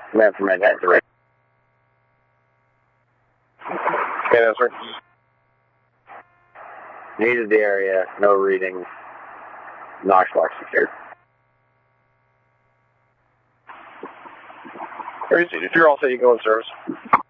Man from Manhattan to Okay, no, sir. needed the area, no reading, Knox lock secured. If you're all set, you can go in service.